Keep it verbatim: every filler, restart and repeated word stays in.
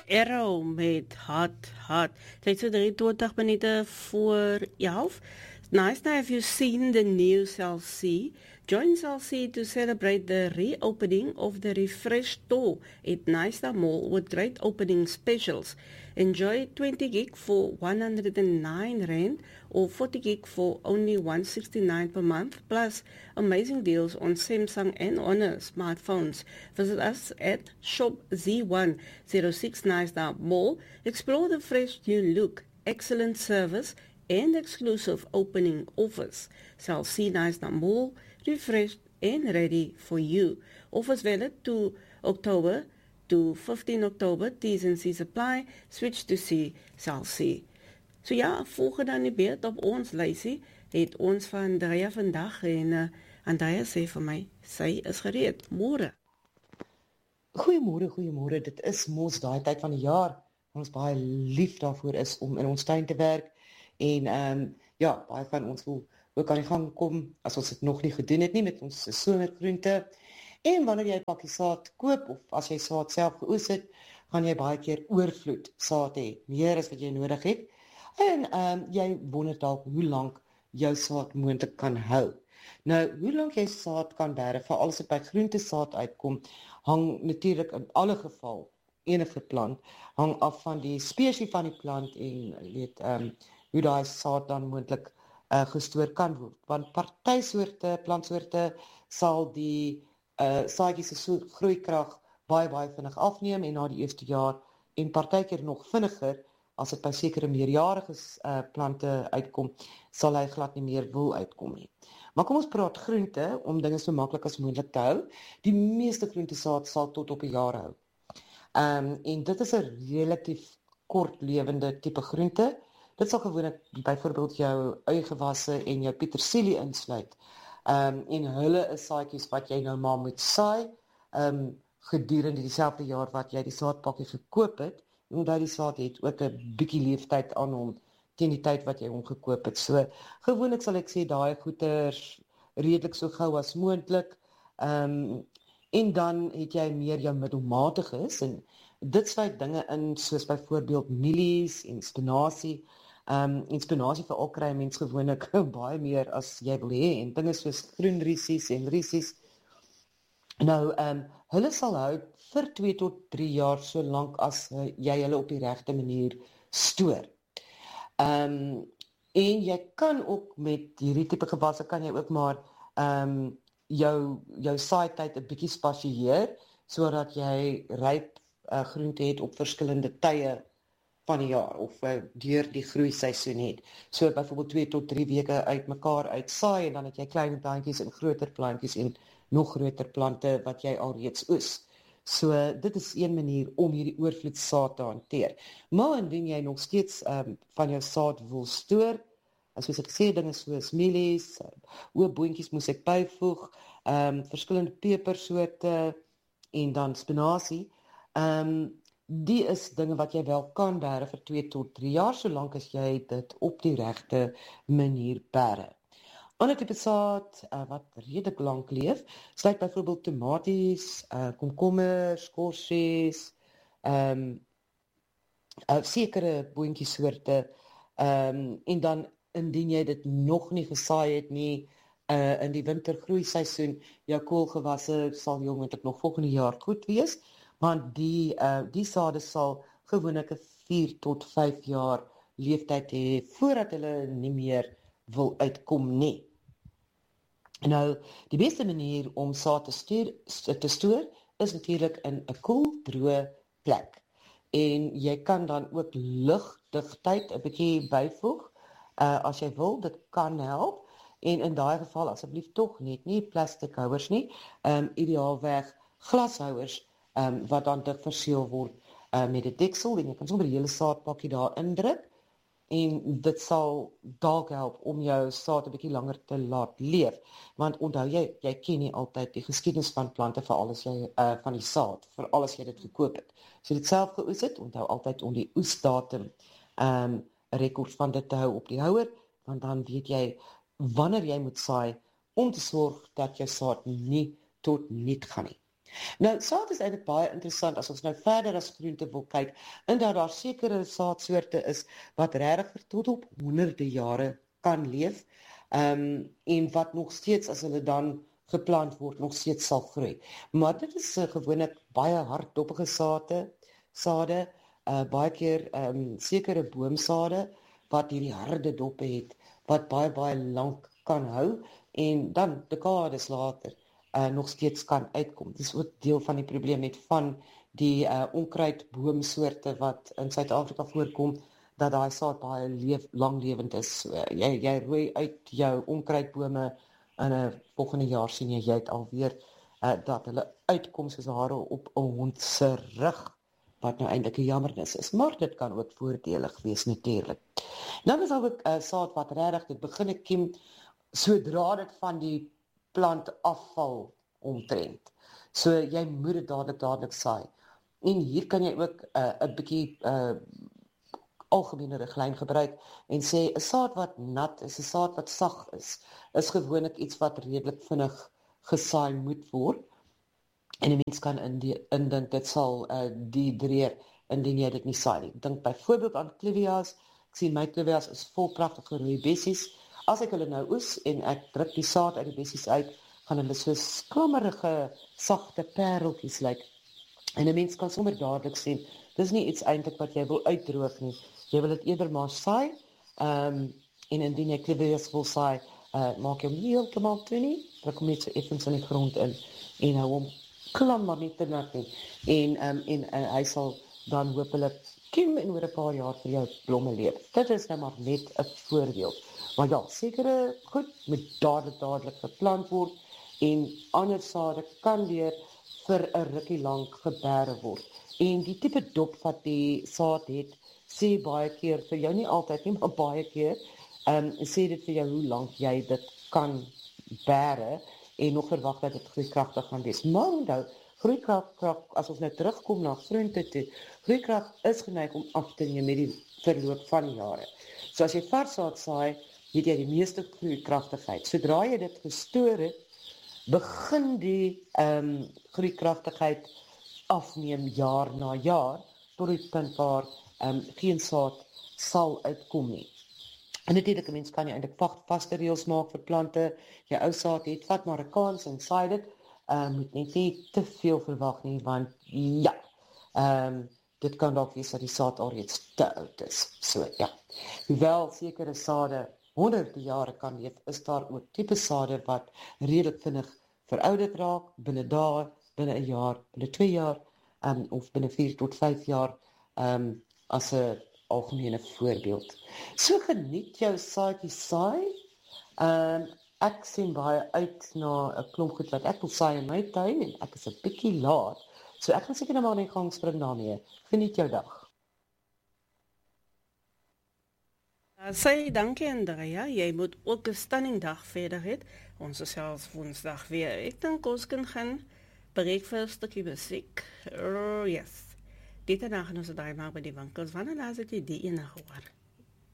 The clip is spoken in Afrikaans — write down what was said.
Arrow met Hot Hot. Tyd so drieëntwintig minute voor elf. Nice now, have you seen the new Cell C? Join Cell C to celebrate the reopening of the refreshed store at Nysta Mall with great opening specials. Enjoy twenty gig for one hundred nine rand or forty gig for only one hundred sixty-nine per month, plus amazing deals on Samsung and Honor smartphones. Visit us at Shop Z one oh six Nysta Mall. Explore the fresh new look, excellent service, and exclusive opening offers. Cell C Nysta Mall, refreshed and ready for you. Offers valid to October to fifteen October. T's and C's apply. Switch to C Cell C. So ja, volgende aan die beurt op ons lysie het ons van Andrea vandag en uh, Andrea sê vir my, sy is gereed. Môre. Goeiemôre, goeiemôre. Dit is mos daai tyd van die jaar ons baie lief daarvoor is om in ons tuin te werk. En ehm um, ja, baie van ons wil ook aan die gang kom as ons dit nog nie gedoen het nie met ons somergroente. En wanneer jy 'n pakkie saad koop of as jy saad self geoes het, gaan jy baie keer oorvloed saad hê, meer as wat jy nodig het. En ehm um, jy wonder dalk hoe lank jou saad moontlik kan hou. Nou, hoe lank jy saad kan bære, veral as dit by groente saad uitkom, hang natuurlik in alle geval enige plant hang af van die spesies van die plant en weet ehm um, hoe daai saad dan moontlik uh, gestoor kan word. Want party soorte plantsoorte sal die uh, saadjies se groeikrag baie baie vinnig afneem en na die eerste jaar en partykeer nog vinniger as dit by sekere meerjarige uh, plante uitkom, sal hy glad nie meer wil uitkom nie. Maar kom ons praat groente om dinge so maklik as moontlik te hou. Die meeste groentesaad sal tot op 'n jaar hou. Ehm um, en dit is 'n relatief kortlewende tipe groente. Dit sal gewoonlik byvoorbeeld jou uigewasse en jou petersilie insluit. Ehm um, en hulle is saadjies wat jy nou maar moet saai, ehm um, gedurende dieselfde jaar wat jy die saadpakkie gekoop het. Omdat die saad het ook 'n bietjie leeftyd aan hom teen die tyd wat jy hom gekoop het. So gewoonlik sal ek sê daai goeters redelik so gou as moontlik. Ehm um, en dan het jy meer jou middelmatiges en dit sluit dinge in soos byvoorbeeld mielies en spinasie. Ehm um, en spinasie veral kry mense gewoonlik baie meer as jy wil hê en dinge soos groenrissies en rissies. Nou ehm um, hulle sal hou vir twee tot drie jaar so lank as uh, jy hulle op die regte manier stoor. Ehm um, en jy kan ook met hierdie tipe gewasse kan jy ook maar ehm um, jou jou saaityd 'n bietjie spasieer sodat jy ryp uh, groente het op verskillende tye van die jaar of uh, deur die groeiseisoen het. So byvoorbeeld twee tot drie weke uitmekaar uitsaai en dan het jy klein plantjies en groter plantjies en nog groter plante wat jy alreeds oes. So dit is een manier om hierdie oorvloed saad te hanteer. Maar indien jy nog steeds um, van jou saad wil stoor, as soos ek sê, dinge soos mielies, oorboontjies moes ek byvoeg, um, verskillende pepersoorte en dan spinasie. Um, die is dinge wat jy wel kan bære vir twee tot drie jaar, solank as jy dit op die regte manier bære. Ander tipe saad uh, wat redelik lank leef, sluit byvoorbeeld tomaties, uh, komkommers, skorsies, um, uh, sekere boontjiesoorte, um, en dan indien jy dit nog nie gesaai het nie, uh, in die wintergroeiseisoen, jou koolgewasse sal heel moontlik nog volgende jaar goed wees, want die, uh, die sade sal gewoonlik 'n vier tot vyf jaar leeftyd hê, voordat hulle nie meer wil uitkom nie. Nou, die beste manier om saad te, stuur, te stoor is natuurlik in 'n koel, droë plek. En jy kan dan ook lugdigtheid 'n bietjie byvoeg, uh, as jy wil, dit kan help. En in daai geval asseblief tog net nie plastiek houers nie, um, ideaalweg glashouers um, wat dan dig verseël word uh, met 'n deksel en jy kan sommer die hele saadpakkie daar indruk. En dit sal dalk help om jou saad 'n bietjie langer te laat leef. Want onthou jy, jy ken nie altyd die geskiedenis van plante vir alles jy uh, van die saad, vir alles jy dit gekoop het. As jy dit self geoes het, onthou altyd om die oesdatum um, 'n rekord van dit te hou op die houer, want dan weet jy wanneer jy moet saai om te sorg dat jou saad nie tot niet gaan nie. Nou, saad is eintlik baie interessant as ons nou verder as groente wil kyk, en dat daar sekere saadsoorte is wat regtig tot op honderde jare kan leef, um, en wat nog steeds as hulle dan geplant word, nog steeds sal groei. Maar dit is uh, gewoonlik baie harddoppige sade, sade, uh, baie keer um, sekere boomsade wat hierdie harde doppe het, wat baie baie lank kan hou en dan dekades later uh, nog steeds kan uitkom. Dit is ook deel van die probleem net van die uh, onkruidboomsoorte wat in Suid-Afrika voorkom, dat daai saad baie leef, langlewend is. So, uh, jy, jy rooi uit jou onkruidbome en uh, volgende jaar sien jy, jy het alweer uh, dat hulle uitkom soos hare op 'n hond se rug, wat nou eintlik 'n jammernis is, maar dit kan ook voordelig wees natuurlik. Dan is daar ook uh, saad wat regtig dit begin ek kiem sodra dit van die plant afval omtrent. So jy moet dit dadelik dadelik saai. En hier kan jy ook 'n uh, bietjie uh, algemene riglyn gebruik en sê 'n saad wat nat is, 'n saad wat sag is, is gewoonlik iets wat redelik vinnig gesaai moet word. En 'n mens kan indink dit sal uh, dehydreer indien jy dit nie saai nie. Dink byvoorbeeld aan clivias. Ek sien my clivias is vol pragtige rooi bessies. As ek hulle nou oes en ek druk die saad uit die bessies uit, gaan hulle so skrammerige, sagte pareltjies lyk. En 'n mens kan sommer dadelik sien, dis nie iets eintlik wat jy wil uitdroog nie. Jy wil dit eerder maar saai. Um, en indien jy clivias wil saai, uh, maak jy hom heeltemal dun, druk hom net so effens in die grond in en hou hom klam maar nie te nat nie. En, um, en, en hy sal dan hopelik kiem en oor 'n paar jaar vir jou blomme leef. Dit is nou maar net 'n voorbeeld. Maar ja, sekere goed moet dadelik dadelik geplant word en ander sade kan weer vir 'n rukkie lank geberre word. En die tipe dop wat die saad het, sê baie keer vir jou, nie altyd nie, maar baie keer, um, sê dit vir jou hoe lank jy dit kan berre en nog verwag dat dit groeikragtig gaan wees. Maar onthou, groeikrag, as ons nou terugkom na groente toe, groeikrag is geneig om af te neem met die verloop van die jare. So as jy vars saad saai, het jy die meeste groeikragtigheid. Sodra jy dit gestoor het, begin die um, groeikragtigheid afneem jaar na jaar, tot die punt waar um, geen saad sal uitkom nie. En natuurlik, 'n mens kan jy eintlik vaste reëls maak vir plante. Jy ou saad het, vat maar 'n kans en saai dit. Um, moet net nie te veel verwag nie, want ja, um, dit kan dalk wees dat die saad alreeds te oud is. So ja, hoewel sekere sade honderde jare kan leef, is daar ook tipe sade wat redelik vinnig verouderd raak, binne dae, binne 'n jaar, binne twee jaar, um, of binne vier tot vyf jaar, um, as 'n algemene voorbeeld. So geniet jou saadjie saai. Um, ek sien baie uit na 'n klomp goed wat ek wil saai in my tuin en ek is 'n bietjie laat. So ek gaan seker nou maar net gaan spring daarmee. Geniet jou dag. Sê dankie Andrea, jy moet ook 'n stunning dag verder hê. Ons is selfs Woensdag weer. Ek dink ons kan gaan breek vir 'n stukkie musiek. Oh yes. Dit en dan gaan ons daai maar by die winkels. Wanneer laat jy die ene hoor?